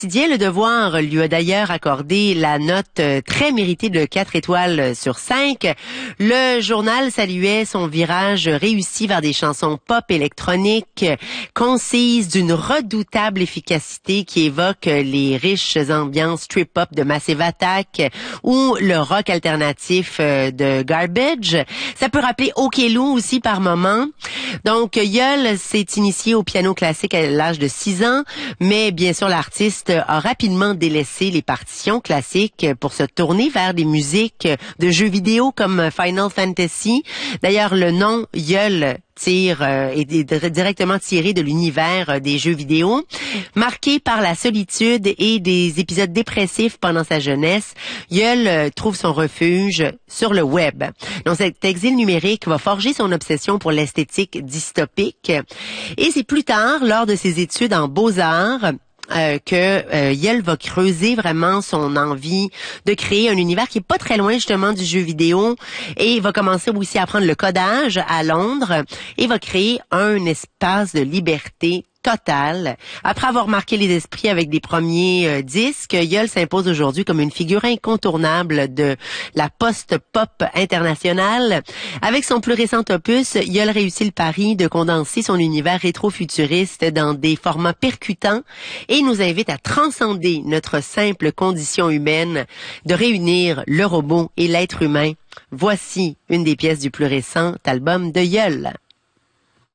Quotidien Le Devoir lui a d'ailleurs accordé la note très méritée de 4 étoiles sur 5. Le journal saluait son virage réussi vers des chansons pop électroniques, concises, d'une redoutable efficacité qui évoque les riches ambiances trip-hop de Massive Attack ou le rock alternatif de Garbage. Ça peut rappeler Okello aussi par moment. Donc, Yeul s'est initié au piano classique à l'âge de 6 ans, mais bien sûr l'artiste a rapidement délaissé les partitions classiques pour se tourner vers des musiques de jeux vidéo comme Final Fantasy. D'ailleurs, le nom Yeul est directement tiré de l'univers des jeux vidéo. Marqué par la solitude et des épisodes dépressifs pendant sa jeunesse, Yeul trouve son refuge sur le web. Donc cet exil numérique va forger son obsession pour l'esthétique dystopique. Et c'est plus tard, lors de ses études en beaux-arts, que Yeul va creuser vraiment son envie de créer un univers qui est pas très loin justement du jeu vidéo, et il va commencer aussi à apprendre le codage à Londres et va créer un espace de liberté totale. Après avoir marqué les esprits avec des premiers disques, Yeul s'impose aujourd'hui comme une figure incontournable de la post-pop internationale. Avec son plus récent opus, Yeul réussit le pari de condenser son univers rétro-futuriste dans des formats percutants et nous invite à transcender notre simple condition humaine, de réunir le robot et l'être humain. Voici une des pièces du plus récent album de Yeul.